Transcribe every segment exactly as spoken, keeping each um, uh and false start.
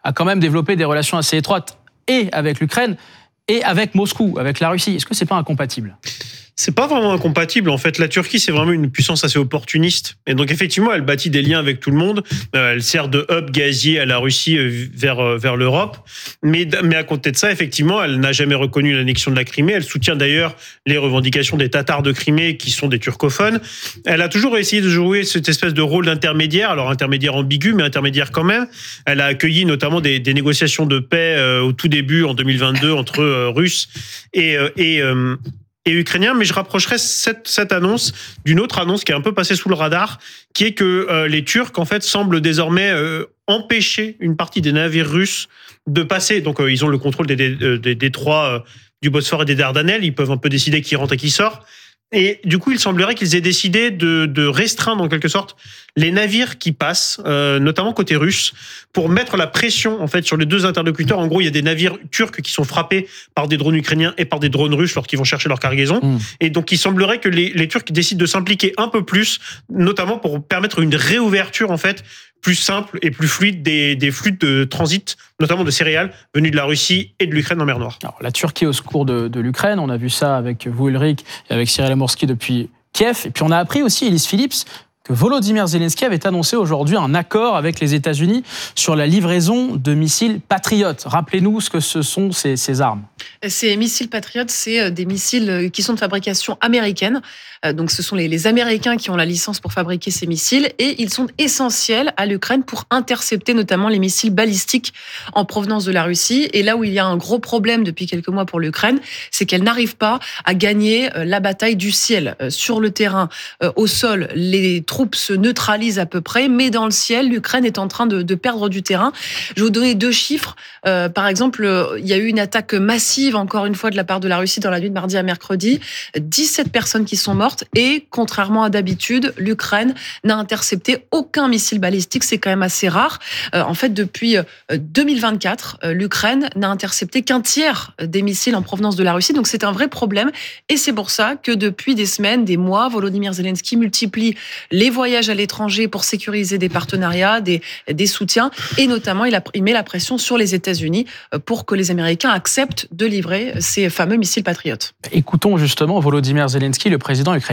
a quand même développé des relations assez étroites et avec l'Ukraine et avec Moscou, avec la Russie. Est-ce que c'est pas incompatible ? C'est pas vraiment incompatible. En fait, la Turquie, c'est vraiment une puissance assez opportuniste. Et donc, effectivement, elle bâtit des liens avec tout le monde. Euh, elle sert de hub gazier à la Russie vers, vers l'Europe. Mais, mais à côté de ça, effectivement, elle n'a jamais reconnu l'annexion de la Crimée. Elle soutient d'ailleurs les revendications des Tatars de Crimée, qui sont des turcophones. Elle a toujours essayé de jouer cette espèce de rôle d'intermédiaire. Alors, intermédiaire ambigu, mais intermédiaire quand même. Elle a accueilli notamment des, des négociations de paix euh, au tout début, en deux mille vingt-deux, entre euh, Russes et... Euh, et euh, et ukrainien, mais je rapprocherais cette, cette annonce d'une autre annonce qui est un peu passée sous le radar, qui est que euh, les Turcs, en fait, semblent désormais euh, empêcher une partie des navires russes de passer. Donc, euh, ils ont le contrôle des, des, des détroits euh, du Bosphore et des Dardanelles. Ils peuvent un peu décider qui rentre et qui sort. Et du coup, il semblerait qu'ils aient décidé de, de restreindre, en quelque sorte, les navires qui passent, euh, notamment côté russe, pour mettre la pression, en fait, sur les deux interlocuteurs. En gros, il y a des navires turcs qui sont frappés par des drones ukrainiens et par des drones russes lorsqu'ils vont chercher leur cargaison. Mmh. Et donc, il semblerait que les, les Turcs décident de s'impliquer un peu plus, notamment pour permettre une réouverture, en fait, plus simple et plus fluide des, des flux de transit, notamment de céréales, venus de la Russie et de l'Ukraine en mer Noire. Alors, la Turquie au secours de, de l'Ukraine, on a vu ça avec vous, Ulrich, et avec Cyril Amorski depuis Kiev. Et puis on a appris aussi, Elise Phillips, que Volodymyr Zelensky avait annoncé aujourd'hui un accord avec les États-Unis sur la livraison de missiles Patriot. Rappelez-nous ce que ce sont ces, ces armes. Ces missiles Patriot, c'est des missiles qui sont de fabrication américaine. Donc, ce sont les, les Américains qui ont la licence pour fabriquer ces missiles et ils sont essentiels à l'Ukraine pour intercepter notamment les missiles balistiques en provenance de la Russie. Et là où il y a un gros problème depuis quelques mois pour l'Ukraine, c'est qu'elle n'arrive pas à gagner la bataille du ciel. Sur le terrain, au sol, les troupes se neutralisent à peu près, mais dans le ciel, l'Ukraine est en train de, de perdre du terrain. Je vais vous donner deux chiffres. Euh, par exemple, il y a eu une attaque massive, encore une fois, de la part de la Russie dans la nuit de mardi à mercredi. dix-sept personnes qui sont mortes et, contrairement à d'habitude, l'Ukraine n'a intercepté aucun missile balistique. C'est quand même assez rare. Euh, en fait, depuis deux mille vingt-quatre, euh, l'Ukraine n'a intercepté qu'un tiers des missiles en provenance de la Russie. Donc, c'est un vrai problème. Et c'est pour ça que depuis des semaines, des mois, Volodymyr Zelensky multiplie les voyages à l'étranger pour sécuriser des partenariats, des, des soutiens. Et notamment, il, a, il met la pression sur les États-Unis pour que les Américains acceptent de livrer ces fameux missiles Patriot. Écoutons justement Volodymyr Zelensky, le président ukrainien.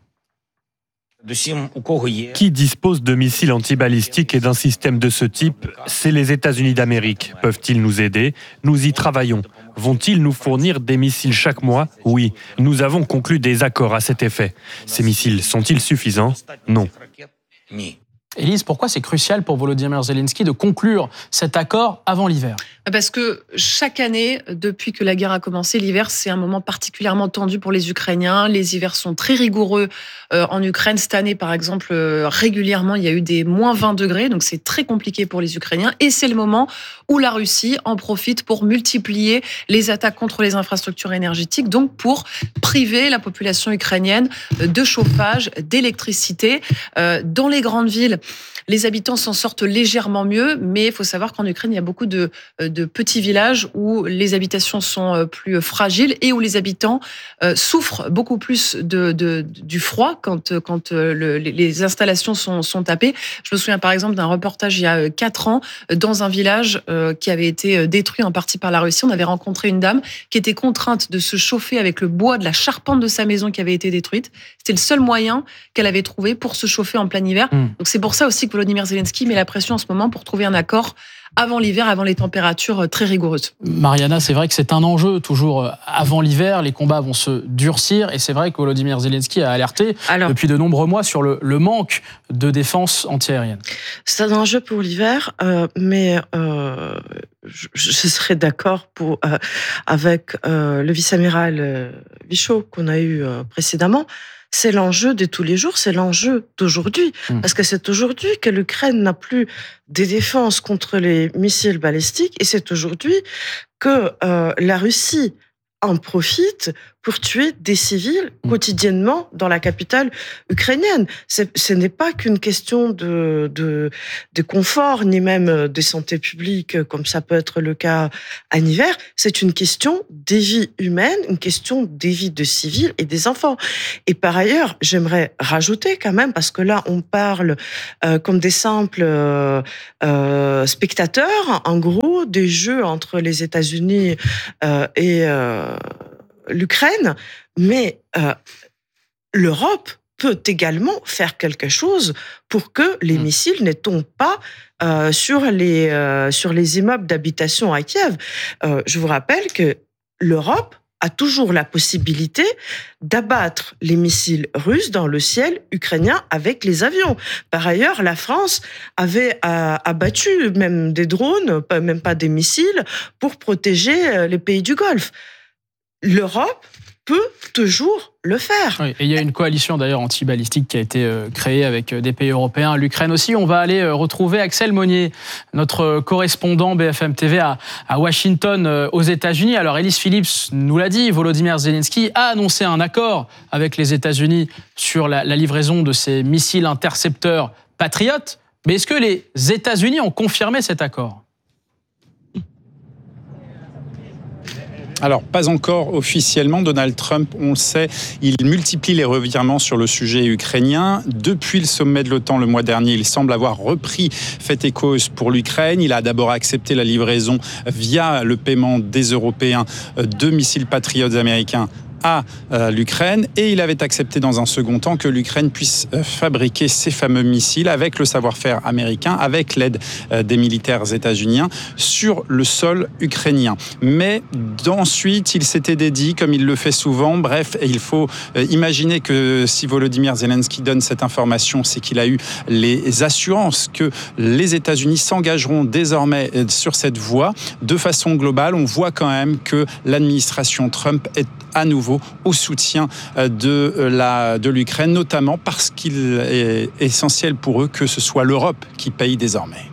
Qui dispose de missiles antibalistiques et d'un système de ce type? C'est les États-Unis d'Amérique. Peuvent-ils nous aider? Nous y travaillons. Vont-ils nous fournir des missiles chaque mois? Oui. Nous avons conclu des accords à cet effet. Ces missiles sont-ils suffisants? Non. Élise, pourquoi c'est crucial pour Volodymyr Zelensky de conclure cet accord avant l'hiver? Parce que chaque année, depuis que la guerre a commencé, l'hiver, c'est un moment particulièrement tendu pour les Ukrainiens. Les hivers sont très rigoureux euh, en Ukraine. Cette année, par exemple, euh, régulièrement, il y a eu des moins vingt degrés. Donc, c'est très compliqué pour les Ukrainiens. Et c'est le moment où la Russie en profite pour multiplier les attaques contre les infrastructures énergétiques, donc pour priver la population ukrainienne de chauffage, d'électricité. Euh, dans les grandes villes, les habitants s'en sortent légèrement mieux, mais il faut savoir qu'en Ukraine, il y a beaucoup de, de petits villages où les habitations sont plus fragiles et où les habitants souffrent beaucoup plus de, de, du froid quand, quand le, les installations sont, sont tapées. Je me souviens par exemple d'un reportage il y a quatre ans dans un village qui avait été détruit en partie par la Russie. On avait rencontré une dame qui était contrainte de se chauffer avec le bois de la charpente de sa maison qui avait été détruite. C'était le seul moyen qu'elle avait trouvé pour se chauffer en plein hiver. Mmh. Donc c'est pour ça aussi que Volodymyr Zelensky met la pression en ce moment pour trouver un accord avant l'hiver, avant les températures très rigoureuses. Mariana, c'est vrai que c'est un enjeu toujours avant l'hiver, les combats vont se durcir et c'est vrai que Volodymyr Zelensky a alerté Alors, depuis de nombreux mois sur le, le manque de défense antiaérienne. C'est un enjeu pour l'hiver, euh, mais euh, je, je serais d'accord pour, euh, avec euh, le vice-amiral euh, Vichot qu'on a eu euh, précédemment. C'est l'enjeu de tous les jours, c'est l'enjeu d'aujourd'hui. Mmh. Parce que c'est aujourd'hui que l'Ukraine n'a plus des défenses contre les missiles balistiques et c'est aujourd'hui que euh, la Russie en profite pour tuer des civils quotidiennement dans la capitale ukrainienne. C'est, ce n'est pas qu'une question de, de, de confort, ni même de santé publique, comme ça peut être le cas en hiver. C'est une question des vies humaines, une question des vies de civils et des enfants. Et par ailleurs, j'aimerais rajouter quand même, parce que là, on parle euh, comme des simples euh, euh, spectateurs, en gros, des jeux entre les États-Unis euh, et euh, l'Ukraine, mais euh, l'Europe peut également faire quelque chose pour que les mmh. missiles ne tombent pas euh, sur, les, euh, sur les immeubles d'habitation à Kiev. Euh, je vous rappelle que l'Europe a toujours la possibilité d'abattre les missiles russes dans le ciel ukrainien avec les avions. Par ailleurs, la France avait euh, abattu même des drones, pas, même pas des missiles, pour protéger les pays du Golfe. L'Europe peut toujours le faire. Oui, et il y a une coalition d'ailleurs anti-balistique qui a été euh, créée avec des pays européens, l'Ukraine aussi. On va aller euh, retrouver Axel Monnier, notre correspondant B F M T V à, à Washington, euh, aux États-Unis. Alors, Ellis Phillips nous l'a dit, Volodymyr Zelensky a annoncé un accord avec les États-Unis sur la, la livraison de ces missiles intercepteurs Patriot. Mais est-ce que les États-Unis ont confirmé cet accord ? Alors, pas encore officiellement. Donald Trump, on le sait, il multiplie les revirements sur le sujet ukrainien. Depuis le sommet de l'OTAN le mois dernier, il semble avoir repris fait et cause pour l'Ukraine. Il a d'abord accepté la livraison via le paiement des Européens de missiles Patriots américains à euh, l'Ukraine, et il avait accepté dans un second temps que l'Ukraine puisse euh, fabriquer ces fameux missiles avec le savoir-faire américain, avec l'aide euh, des militaires états-uniens sur le sol ukrainien. Mais ensuite, il s'était dédié, comme il le fait souvent, bref, et il faut euh, imaginer que si Volodymyr Zelensky donne cette information, c'est qu'il a eu les assurances que les États-Unis s'engageront désormais euh, sur cette voie. De façon globale, on voit quand même que l'administration Trump est à nouveau au soutien de, la, de l'Ukraine, notamment parce qu'il est essentiel pour eux que ce soit l'Europe qui paye désormais.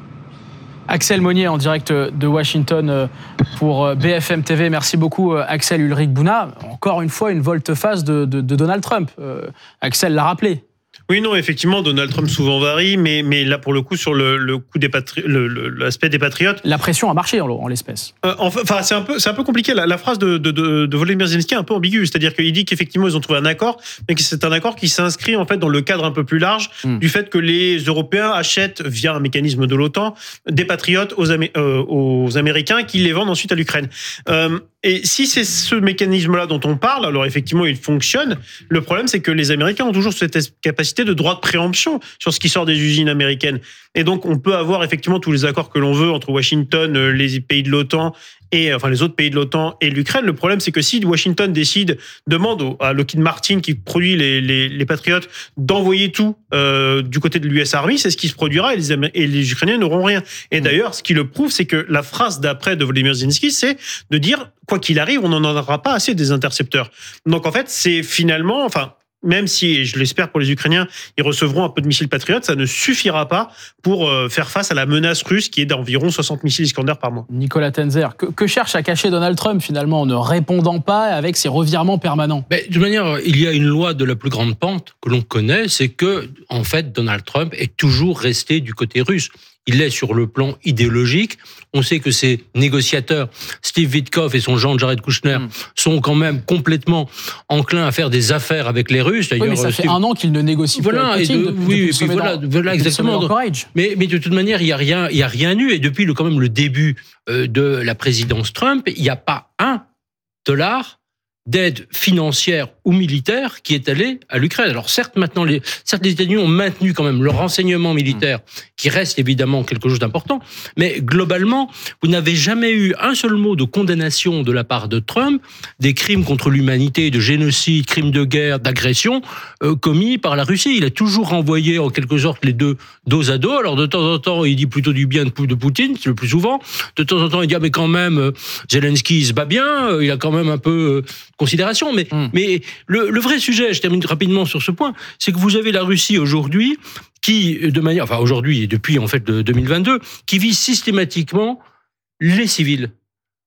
Axel Monnier en direct de Washington pour B F M T V. Merci beaucoup Axel. Ulrich Bouna. Encore une fois, une volte-face de, de, de Donald Trump. Euh, Axel l'a rappelé. Oui, non, effectivement, Donald Trump souvent varie, mais, mais là, pour le coup, sur le, le coup des patri- le, le, l'aspect des patriotes... La pression a marché, en, en l'espèce. Euh, enfin, c'est un peu, c'est un peu compliqué. La, la phrase de, de, de, de Volodymyr Zelensky est un peu ambiguë. C'est-à-dire qu'il dit qu'effectivement, ils ont trouvé un accord, mais que c'est un accord qui s'inscrit, en fait, dans le cadre un peu plus large mm. du fait que les Européens achètent, via un mécanisme de l'OTAN, des patriotes aux, Amé- euh, aux Américains qui les vendent ensuite à l'Ukraine. Euh, et si c'est ce mécanisme-là dont on parle, alors effectivement, il fonctionne. Le problème, c'est que les Américains ont toujours cette capacité de droit de préemption sur ce qui sort des usines américaines. Et donc, on peut avoir effectivement tous les accords que l'on veut entre Washington, les pays de l'OTAN et enfin les autres pays de l'OTAN et l'Ukraine. Le problème, c'est que si Washington décide, demande à Lockheed Martin qui produit les, les, les Patriots d'envoyer tout euh, du côté de l'U S Army, c'est ce qui se produira et les, Amé- et les Ukrainiens n'auront rien. Et d'ailleurs, ce qui le prouve, c'est que la phrase d'après de Volodymyr Zelensky, c'est de dire quoi qu'il arrive, on n'en aura pas assez des intercepteurs. Donc en fait, c'est finalement, enfin. Même si, et je l'espère pour les Ukrainiens, ils recevront un peu de missiles Patriot, ça ne suffira pas pour faire face à la menace russe qui est d'environ soixante missiles Iskander par mois. Nicolas Tenzer, que, que cherche à cacher Donald Trump finalement en ne répondant pas avec ses revirements permanents ? Mais, de toute manière, il y a une loi de la plus grande pente que l'on connaît, c'est que, en fait, Donald Trump est toujours resté du côté russe. Il l'est sur le plan idéologique. On sait que ses négociateurs, Steve Witkoff et son Jean Jared Kushner, mm. sont quand même complètement enclins à faire des affaires avec les Russes. D'ailleurs, oui, mais ça Steve... fait un an qu'ils ne négocient voilà, plus avec Poutine. Et de, depuis, oui, depuis et puis voilà, dans, voilà exactement. Mais, mais de toute manière, il n'y a rien, il y a rien eu. Et depuis le, quand même le début euh, de la présidence Trump, il n'y a pas un dollar d'aide financière ou militaire qui est allée à l'Ukraine. Alors certes, maintenant, les, certes, les États-Unis ont maintenu quand même le renseignement militaire, qui reste évidemment quelque chose d'important, mais globalement, vous n'avez jamais eu un seul mot de condamnation de la part de Trump des crimes contre l'humanité, de génocide, crimes de guerre, d'agression euh, commis par la Russie. Il a toujours renvoyé en quelque sorte les deux dos à dos. Alors de temps en temps, il dit plutôt du bien de, de Poutine, le plus souvent. De temps en temps, il dit ah, mais quand même, euh, Zelensky se bat bien, euh, il a quand même un peu... Euh, considération, mais, mmh. mais le, le vrai sujet, je termine rapidement sur ce point, c'est que vous avez la Russie aujourd'hui qui, de manière, enfin aujourd'hui et depuis en fait de deux mille vingt-deux, qui vise systématiquement les civils.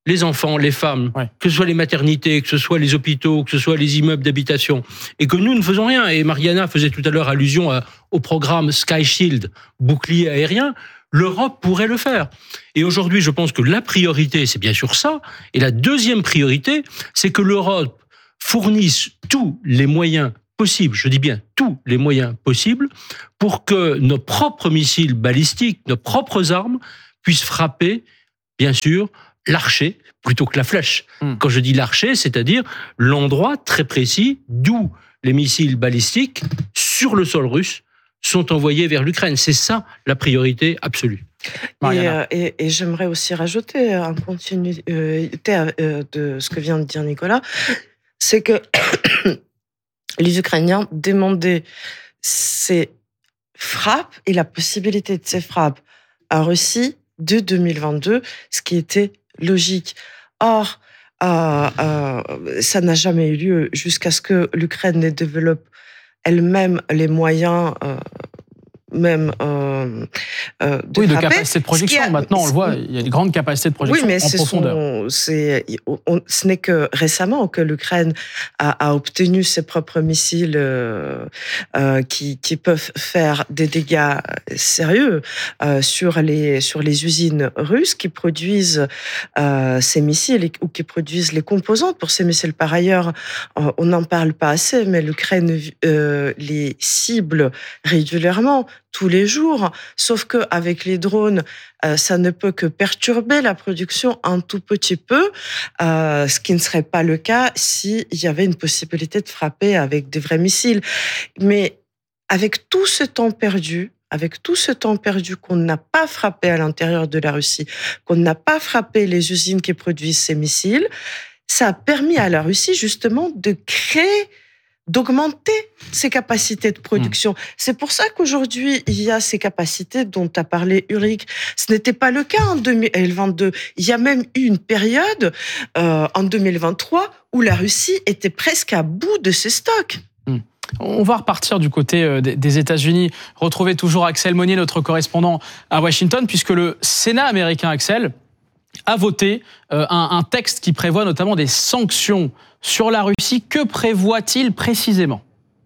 les enfants, les femmes, Ouais. que ce soit les maternités, que ce soit les hôpitaux, que ce soit les immeubles d'habitation, et que nous ne faisons rien. Et Mariana faisait tout à l'heure allusion à, au programme Sky Shield, bouclier aérien. L'Europe pourrait le faire. Et aujourd'hui, je pense que la priorité, c'est bien sûr ça. Et la deuxième priorité, c'est que l'Europe fournisse tous les moyens possibles, je dis bien tous les moyens possibles, pour que nos propres missiles balistiques, nos propres armes, puissent frapper, bien sûr, l'archer plutôt que la flèche. Mm. Quand je dis l'archer, c'est-à-dire l'endroit très précis d'où les missiles balistiques sur le sol russe sont envoyés vers l'Ukraine. C'est ça la priorité absolue. Et, Mariana. euh, et, et j'aimerais aussi rajouter en continuité euh, de ce que vient de dire Nicolas, c'est que les Ukrainiens demandaient ces frappes et la possibilité de ces frappes en Russie de deux mille vingt-deux, ce qui était logique. Or, euh, euh, ça n'a jamais eu lieu jusqu'à ce que l'Ukraine ne développe elle-même les moyens, euh, même euh, euh, de Oui, de frapper. capacité de projection. Ce qui a- Maintenant, on le voit, il y a une grande capacité de projection Oui, mais en c'est profondeur. son- c'est, on- ce n'est que récemment que l'Ukraine a, a obtenu ses propres missiles euh, euh, qui, qui peuvent faire des dégâts sérieux euh, sur, les, sur les usines russes qui produisent euh, ces missiles et- ou qui produisent les composantes pour ces missiles. Par ailleurs, euh, on n'en parle pas assez, mais l'Ukraine euh, les cible régulièrement, tous les jours, sauf qu'avec les drones, euh, ça ne peut que perturber la production un tout petit peu, euh, ce qui ne serait pas le cas s'il y avait une possibilité de frapper avec des vrais missiles. Mais avec tout ce temps perdu, avec tout ce temps perdu qu'on n'a pas frappé à l'intérieur de la Russie, qu'on n'a pas frappé les usines qui produisent ces missiles, ça a permis à la Russie justement de créer, d'augmenter ses capacités de production. Mmh. C'est pour ça qu'aujourd'hui, il y a ces capacités dont a parlé Ulrich. Ce n'était pas le cas en deux mille vingt-deux. Il y a même eu une période, euh, en deux mille vingt-trois, où la Russie était presque à bout de ses stocks. Mmh. On va repartir du côté des États-Unis, retrouver toujours Axel Monnier, notre correspondant à Washington, puisque le Sénat américain, Axel, a voté un, un texte qui prévoit notamment des sanctions sur la Russie. Que prévoit-il précisément ?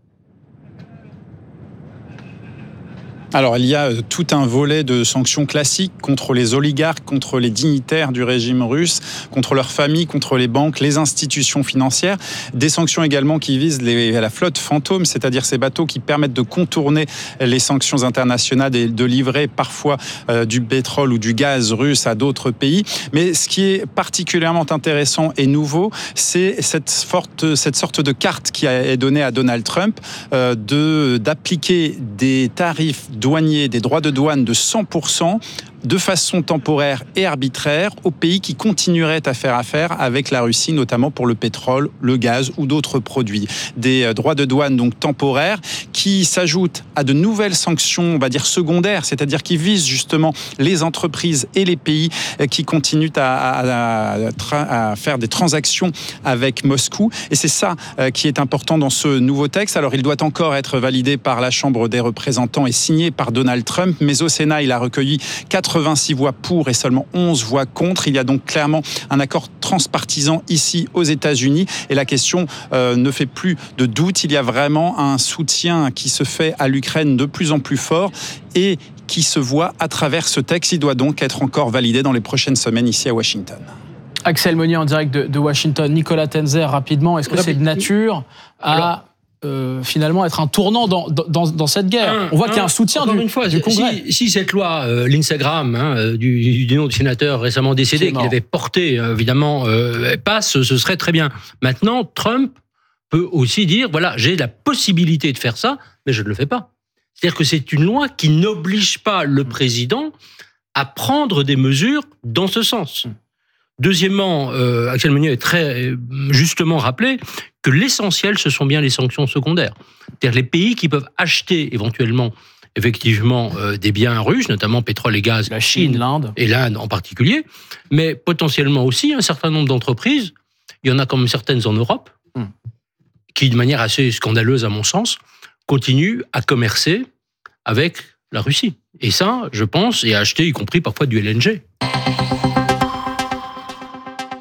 Alors, il y a tout un volet de sanctions classiques contre les oligarques, contre les dignitaires du régime russe, contre leurs familles, contre les banques, les institutions financières. Des sanctions également qui visent les, la flotte fantôme, c'est-à-dire ces bateaux qui permettent de contourner les sanctions internationales et de livrer parfois euh, du pétrole ou du gaz russe à d'autres pays. Mais ce qui est particulièrement intéressant et nouveau, c'est cette, forte, cette sorte de carte qui est donnée à Donald Trump euh, de, d'appliquer des tarifs douaniers, des droits de douane de cent pour cent de façon temporaire et arbitraire aux pays qui continueraient à faire affaire avec la Russie, notamment pour le pétrole, le gaz ou d'autres produits. Des droits de douane donc temporaires qui s'ajoutent à de nouvelles sanctions, on va dire secondaires, c'est-à-dire qui visent justement les entreprises et les pays qui continuent à, à, à, à faire des transactions avec Moscou. Et c'est ça qui est important dans ce nouveau texte. Alors il doit encore être validé par la Chambre des représentants et signé par Donald Trump, mais au Sénat, il a recueilli quatre-vingt-six voix pour et seulement onze voix contre. Il y a donc clairement un accord transpartisan ici aux États-Unis et la question euh, ne fait plus de doute. Il y a vraiment un soutien qui se fait à l'Ukraine de plus en plus fort et qui se voit à travers ce texte. Il doit donc être encore validé dans les prochaines semaines ici à Washington. Axel Monnier en direct de, de Washington. Nicolas Tenzer, rapidement, est-ce que c'est de nature à... Alors, Euh, finalement être un tournant dans, dans, dans cette guerre. Un, On voit un, qu'il y a un soutien du, une fois, du Congrès. Si, si cette loi, euh, l'Instagram, hein, du, du nom du sénateur récemment décédé, qu'il avait porté, euh, évidemment, euh, passe, ce serait très bien. Maintenant, Trump peut aussi dire, voilà, j'ai la possibilité de faire ça, mais je ne le fais pas. C'est-à-dire que c'est une loi qui n'oblige pas le président à prendre des mesures dans ce sens. Deuxièmement, euh, Axel Monnier a très justement rappelé que l'essentiel, ce sont bien les sanctions secondaires. C'est-à-dire les pays qui peuvent acheter éventuellement, effectivement, euh, des biens russes, notamment pétrole et gaz, la Chine, l'Inde, et l'Inde en particulier, mais potentiellement aussi un certain nombre d'entreprises. Il y en a comme certaines en Europe, mmh. qui, de manière assez scandaleuse à mon sens, continuent à commercer avec la Russie. Et ça, je pense, et à acheter, y compris parfois du L N G.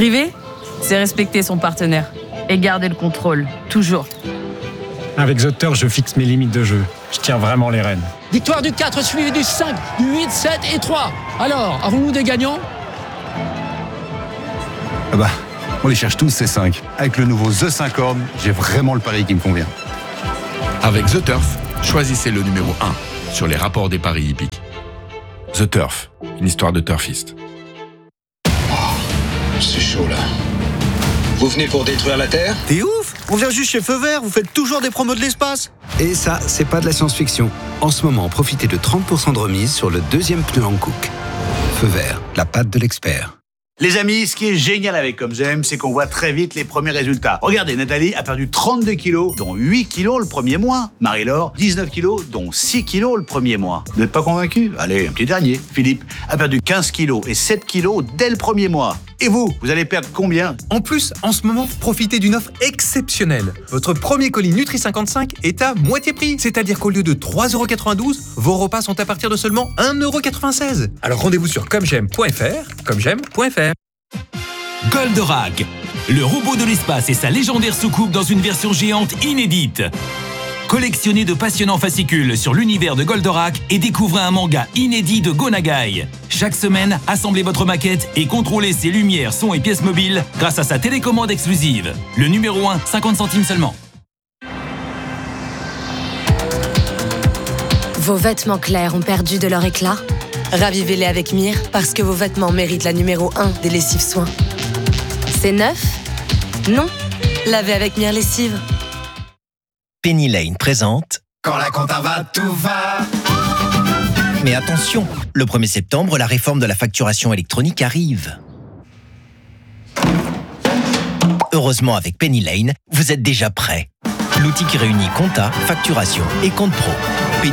Driver, c'est respecter son partenaire et garder le contrôle, toujours. Avec The Turf, je fixe mes limites de jeu. Je tiens vraiment les rênes. Victoire du quatre, suivi du cinq, du huit, sept et trois. Alors, avons-nous des gagnants? Ah bah, on les cherche tous ces cinq. Avec le nouveau The cinq Horn, j'ai vraiment le pari qui me convient. Avec The Turf, choisissez le numéro un sur les rapports des paris hippiques. The Turf, une histoire de turfiste. Oh, c'est chaud là. Vous venez pour détruire la Terre? T'es ouf! On vient juste chez Feu Vert, vous faites toujours des promos de l'espace. Et ça, c'est pas de la science-fiction. En ce moment, profitez de trente pour cent de remise sur le deuxième pneu Hankook. Feu Vert, la patte de l'expert. Les amis, ce qui est génial avec Comme J'aime, c'est qu'on voit très vite les premiers résultats. Regardez, Nathalie a perdu trente-deux kilos, dont huit kilos le premier mois. Marie-Laure, dix-neuf kilos, dont six kilos le premier mois. Vous n'êtes pas convaincu? Allez, un petit dernier. Philippe a perdu quinze kilos et sept kilos dès le premier mois. Et vous, vous allez perdre combien? En plus, en ce moment, profitez d'une offre exceptionnelle. Votre premier colis Nutri cinquante-cinq est à moitié prix. C'est-à-dire qu'au lieu de trois euros quatre-vingt-douze, vos repas sont à partir de seulement un euro quatre-vingt-seize. Alors rendez-vous sur comme j'aime point f r, comme j'aime point f r. Goldorak, le robot de l'espace et sa légendaire soucoupe dans une version géante inédite. Collectionnez de passionnants fascicules sur l'univers de Goldorak et découvrez un manga inédit de Go Nagai. Chaque semaine, assemblez votre maquette et contrôlez ses lumières, sons et pièces mobiles grâce à sa télécommande exclusive. Le numéro un, cinquante centimes seulement. Vos vêtements clairs ont perdu de leur éclat? Ravivez-les avec Mire parce que vos vêtements méritent la numéro un des lessives soins. C'est neuf? Non. Lavez avec Mire Lessive. Penny Lane présente Quand la compta va, tout va. Mais attention, le premier septembre, la réforme de la facturation électronique arrive. Heureusement, avec Penny Lane, vous êtes déjà prêts. L'outil qui réunit compta, facturation et compte pro.